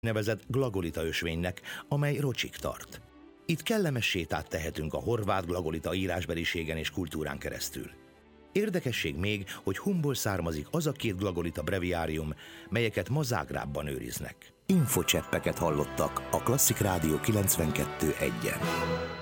nevezett glagolita ösvénynek, amely Rocsig tart. Itt kellemes sétát tehetünk a horvát glagolita írásbeliségen és kultúrán keresztül. Érdekesség még, hogy Humból származik az a két glagolita breviárium, melyeket ma Zágrábban őriznek. Infocseppeket hallottak a Klasszik Rádió 92.1-en.